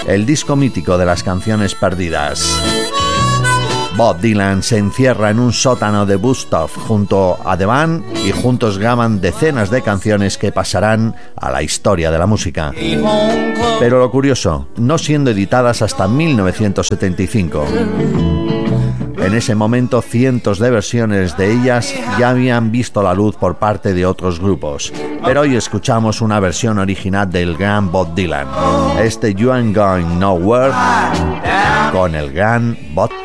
el disco mítico de las canciones perdidas. Bob Dylan se encierra en un sótano de Woodstock junto a The Band y juntos graban decenas de canciones que pasarán a la historia de la música. Pero lo curioso, no siendo editadas hasta 1975. En ese momento cientos de versiones de ellas ya habían visto la luz por parte de otros grupos, pero hoy escuchamos una versión original del gran Bob Dylan, You Ain't Going Nowhere, con el gran Bob